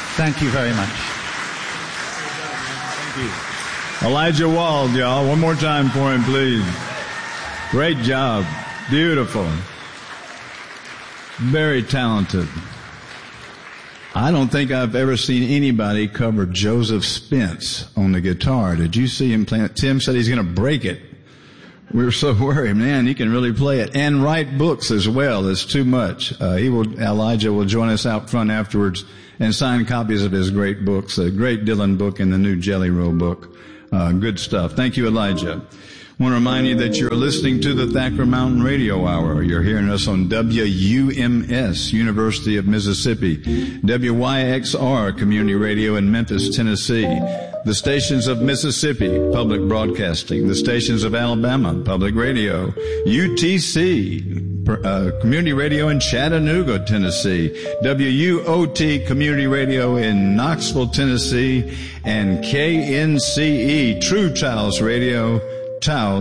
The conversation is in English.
Thank you very much. Thank you. Elijah Wald, y'all. One more time for him, please. Great job. Beautiful. Very talented. I don't think I've ever seen anybody cover Joseph Spence on the guitar. Did you see him play it? Tim said he's going to break it. We were so worried, man, he can really play it. And write books as well. It's too much. Elijah will join us out front afterwards and sign copies of his great books, a great Dylan book and the new Jelly Roll book. Good stuff. Thank you, Elijah. I want to remind you that you're listening to the Thacker Mountain Radio Hour. You're hearing us on WUMS, University of Mississippi, WYXR Community Radio in Memphis, Tennessee, the stations of Mississippi, Public Broadcasting, the stations of Alabama, Public Radio, UTC, Community Radio in Chattanooga, Tennessee, WUOT Community Radio in Knoxville, Tennessee, and KNCE, True Charles Radio, Taos,